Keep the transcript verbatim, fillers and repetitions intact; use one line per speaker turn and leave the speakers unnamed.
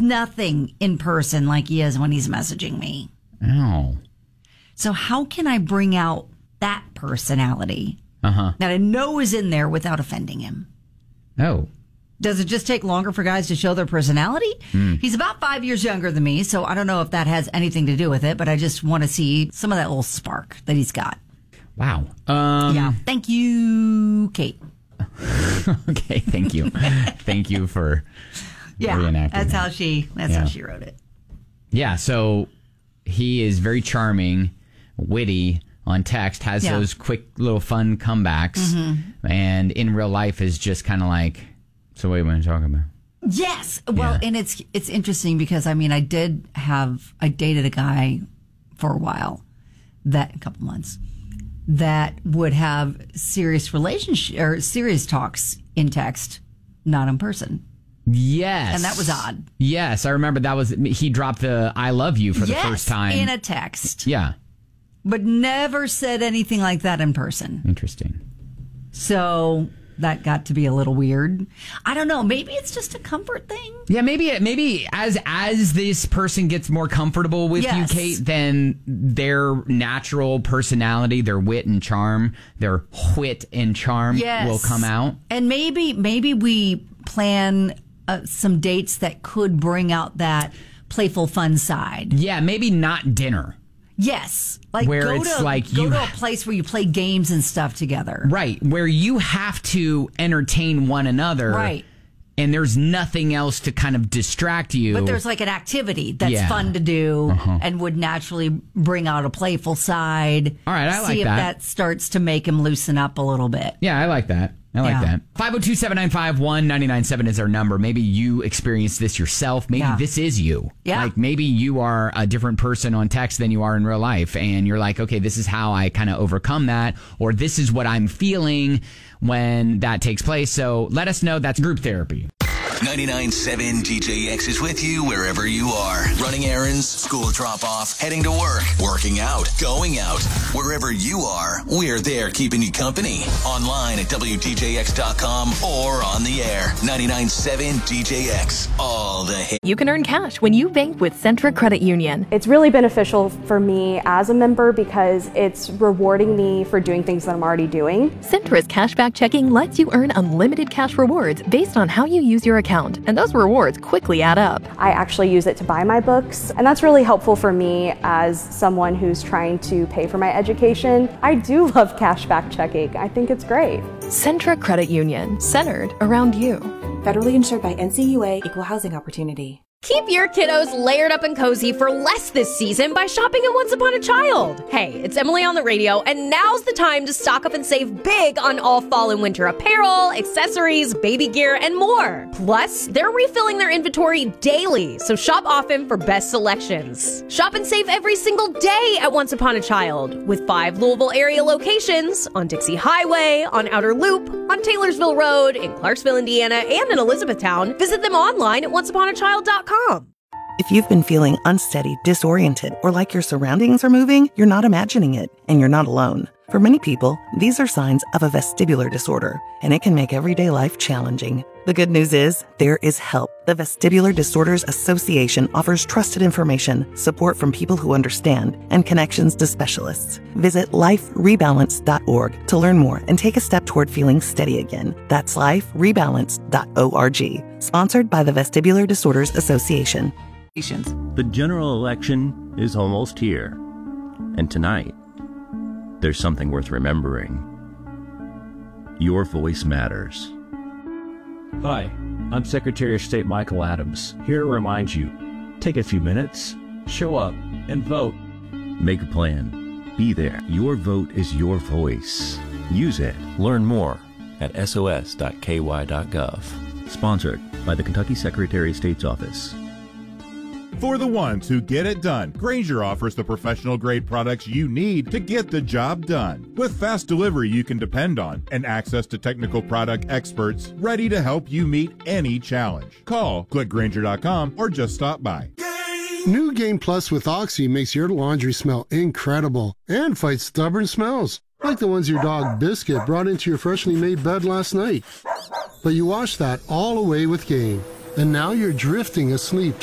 nothing in person like he is when he's messaging me.
Oh.
So how can I bring out that personality
uh-huh.
that I know is in there without offending him?
Oh.
Does it just take longer for guys to show their personality? Mm. He's about five years younger than me, so I don't know if that has anything to do with it, but I just want to see some of that little spark that he's got.
Wow. Um,
yeah. Thank you, Kate.
Okay, thank you. Thank you for
yeah,
reenacting
that's
that.
how she that's
yeah.
how she wrote it.
Yeah, so he is very charming, witty on text, has
yeah.
those quick little fun comebacks, mm-hmm. and in real life is just kind of like, so what are you want to talk about?
Yes. Well,
yeah.
and it's it's interesting because I mean I did have I dated a guy for a while, that a couple months, that would have serious relationship or serious talks in text, not in person.
Yes.
And that was odd.
Yes, I remember that was he dropped the I love you for the
yes,
first time
in a text.
Yeah.
But never said anything like that in person.
Interesting.
So that got to be a little weird. I don't know. Maybe it's just a comfort thing.
Yeah, maybe maybe as as this person gets more comfortable with
yes.
you, Kate, then their natural personality, their wit and charm, their wit and charm
yes.
will come out.
And maybe maybe we plan uh, some dates that could bring out that playful, fun side.
Yeah, maybe not dinner.
Yes, like
where
go
it's
to
like
go
you,
to a place where you play games and stuff together.
Right, where you have to entertain one another.
Right.
And there's nothing else to kind of distract you.
But there's like an activity that's
yeah.
fun to do
uh-huh.
and would naturally bring out a playful side.
All right, I like
See if
that.
that starts to make him loosen up a little bit.
Yeah, I like that. I like
yeah.
that. five oh two, seven nine five, one nine nine seven is our number. Maybe you experienced this yourself. Maybe
yeah.
this is you.
Yeah.
Like maybe you are a different person on text than you are in real life. And you're like, okay, this is how I kind of overcome that. Or this is what I'm feeling when that takes place. So let us know. That's group therapy.
ninety-nine point seven D J X is with you wherever you are. Running errands, school drop-off, heading to work, working out, going out. Wherever you are, we're there keeping you company. Online at W D J X dot com or on the air. ninety-nine point seven D J X. All the hits.
You can earn cash when you bank with Centra Credit Union.
It's really beneficial for me as a member because it's rewarding me for doing things that I'm already doing.
Centra's cashback checking lets you earn unlimited cash rewards based on how you use your account, and those rewards quickly add up.
I actually use it to buy my books, and that's really helpful for me as someone who's trying to pay for my education. I do love cashback checking. I think it's great.
Centra Credit Union, centered around you.
Federally insured by N C U A, Equal Housing Opportunity.
Keep your kiddos layered up and cozy for less this season by shopping at Once Upon a Child. Hey, it's Emily on the radio, and now's the time to stock up and save big on all fall and winter apparel, accessories, baby gear, and more. Plus, they're refilling their inventory daily, so shop often for best selections. Shop and save every single day at Once Upon a Child, with five Louisville area locations on Dixie Highway, on Outer Loop, on Taylorsville Road, in Clarksville, Indiana, and in Elizabethtown. Visit them online at once upon a child dot com.
If you've been feeling unsteady, disoriented, or like your surroundings are moving, you're not imagining it, and you're not alone. For many people, these are signs of a vestibular disorder, and it can make everyday life challenging. The good news is, there is help. The Vestibular Disorders Association offers trusted information, support from people who understand, and connections to specialists. Visit life rebalance dot org to learn more and take a step toward feeling steady again. That's life rebalance dot org. Sponsored by the Vestibular Disorders Association.
The general election is almost here. And tonight, there's something worth remembering. Your voice matters.
Hi, I'm Secretary of State Michael Adams, here to remind you, take a few minutes, show up, and vote.
Make a plan. Be there. Your vote is your voice. Use it.
Learn more at S O S dot K Y dot gov.
Sponsored by the Kentucky Secretary of State's Office.
For the ones who get it done, Grainger offers the professional-grade products you need to get the job done. With fast delivery you can depend on and access to technical product experts ready to help you meet any challenge. Call, click Grainger dot com, or just stop by.
New Game Plus with Oxy makes your laundry smell incredible and fights stubborn smells, like the ones your dog Biscuit brought into your freshly made bed last night. But you washed that all away with Game, and now you're drifting asleep